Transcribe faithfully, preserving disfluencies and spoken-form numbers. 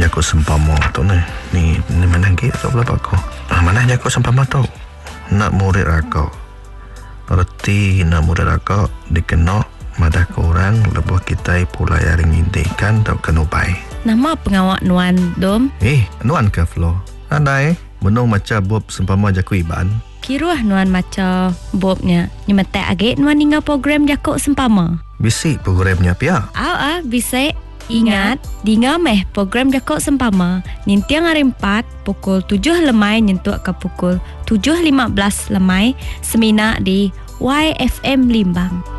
Jakut sempama tu ni. Ni, ni mana lagi tak berapa kau. Ah, mana jakut sempama tu? Nak murid rakau. Erti nak murid rakau dikenal madah korang lebuh kita pula yaring intikan tak kena baik. Nama pengawak Nuan Dom? Eh, Nuan ke Flo? Andai, menung macam bob sempama jakut iban. Kiruah Nuan macam bobnya. Nyemetek agak Nuan tinggal program jakut sempama. Bisik programnya pia. Aw ah, bisik. Ingat, dinga meh program jakut sempama. Nintiang hari empat, pukul tujuh lemai nyentuh ke pukul tujuh lima belas lemai. Semina di Y F M Limbang.